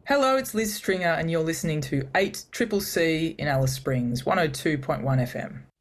Hello, it's Liz Stringer, and you're listening to 8 Triple C in Alice Springs, 102.1 FM.